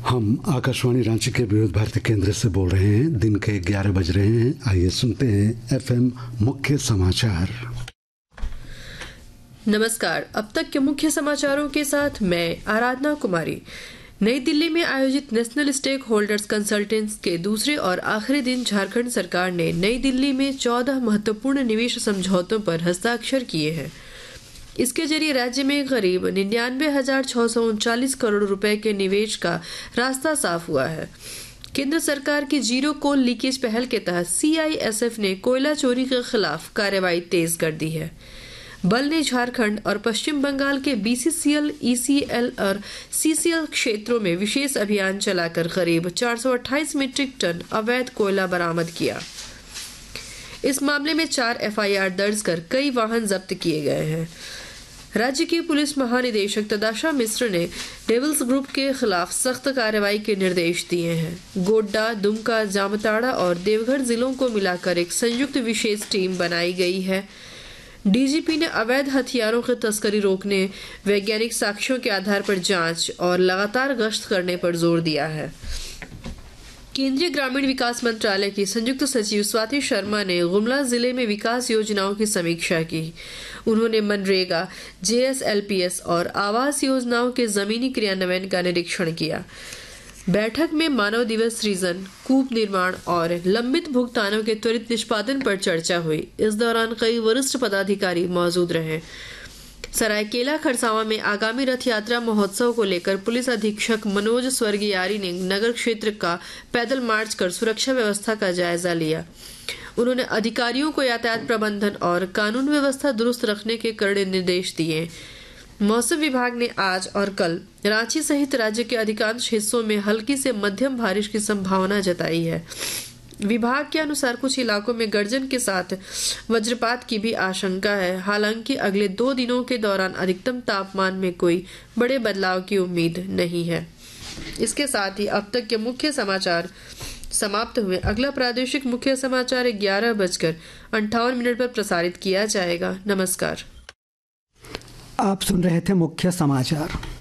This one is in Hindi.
हम आकाशवाणी रांची के विविध भारती केंद्र से बोल रहे हैं। दिन के 11 बज रहे हैं। आइए सुनते हैं एफएम मुख्य समाचार। नमस्कार। अब तक के मुख्य समाचारों के साथ मैं आराधना कुमारी। नई दिल्ली में आयोजित नेशनल स्टेक होल्डर्स कंसल्टेंस के दूसरे और आखिरी दिन झारखंड सरकार ने नई दिल्ली में 14 महत्वपूर्ण निवेश समझौतों पर हस्ताक्षर किए हैं। इसके जरिए राज्य में करीब 99,639 करोड़ रुपए के निवेश का रास्ता साफ हुआ है। केंद्र सरकार की जीरो कोल लीकेज पहल के तहत CISF ने कोयला चोरी के खिलाफ कार्रवाई तेज कर दी है। बल ने झारखंड और पश्चिम बंगाल के BCCL, ECL और CCL क्षेत्रों में विशेष अभियान चलाकर करीब 428 मीट्रिक टन अवैध कोयला बरामद किया। इस मामले में 4 FIR दर्ज कर कई वाहन जब्त किए गए हैं। राज्य की पुलिस महानिदेशक तदाशा मिश्र ने डेविल्स ग्रुप के खिलाफ सख्त कार्रवाई के निर्देश दिए हैं। गोड्डा, दुमका, जामताड़ा और देवघर जिलों को मिलाकर एक संयुक्त विशेष टीम बनाई गई है। DGP ने अवैध हथियारों की तस्करी रोकने, वैज्ञानिक साक्ष्यों के आधार पर जांच और लगातार गश्त करने पर जोर दिया है। केंद्रीय ग्रामीण विकास मंत्रालय की संयुक्त सचिव स्वाति शर्मा ने गुमला जिले में विकास योजनाओं की समीक्षा की। उन्होंने मनरेगा, JSLPS और आवास योजनाओं के जमीनी क्रियान्वयन का निरीक्षण किया। बैठक में मानव दिवस सृजन, कूप निर्माण और लंबित भुगतानों के त्वरित निष्पादन पर चर्चा हुई। इस दौरान कई वरिष्ठ पदाधिकारी मौजूद रहे। सरायकेला खरसावां में आगामी रथ यात्रा महोत्सव को लेकर पुलिस अधीक्षक मनोज स्वर्गियारी ने नगर क्षेत्र का पैदल मार्च कर सुरक्षा व्यवस्था का जायजा लिया। उन्होंने अधिकारियों को यातायात प्रबंधन और कानून व्यवस्था दुरुस्त रखने के कड़े निर्देश दिए। मौसम विभाग ने आज और कल रांची सहित राज्य के अधिकांश हिस्सों में हल्की से मध्यम बारिश की संभावना जताई है। विभाग के अनुसार कुछ इलाकों में गर्जन के साथ वज्रपात की भी आशंका है। हालांकि अगले 2 दिनों के दौरान अधिकतम तापमान में कोई बड़े बदलाव की उम्मीद नहीं है। इसके साथ ही अब तक के मुख्य समाचार समाप्त हुए। अगला प्रादेशिक मुख्य समाचार 11:58 पर प्रसारित किया जाएगा। नमस्कार। आप सुन रहे थे मुख्य समाचार।